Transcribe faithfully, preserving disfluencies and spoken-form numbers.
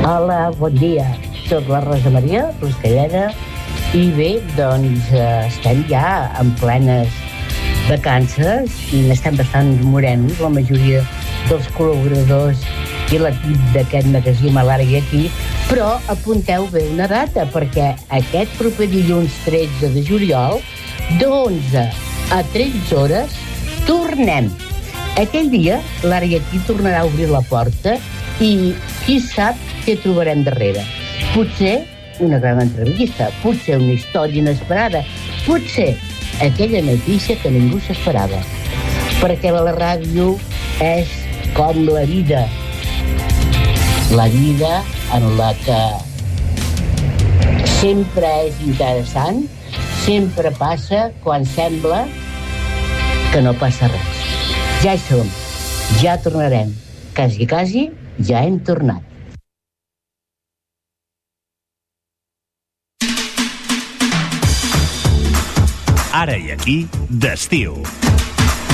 Hola, bon dia. Soc la Rosa Maria Ruscalleda i bé, doncs eh, estem ja en plenes vacances i n'estem bastant morenos, la majoria dels col·laboradors i l'equip d'aquest magasim a l'Ara i Aquí, però apunteu bé una data, perquè aquest proper dilluns tretze de juliol, d'onze a tretze hores, tornem. Aquell dia, l'Ara i Aquí tornarà a obrir la porta i qui sap què trobarem darrere. Potser una gran entrevista, potser una història inesperada, potser aquella notícia que ningú s'esperava. Perquè la ràdio és com la vida. La vida en la que sempre és interessant, sempre passa quan sembla que no passa res. Ja hi som, ja tornarem. Quasi, quasi, ja hem tornat. Ara i Aquí, d'estiu.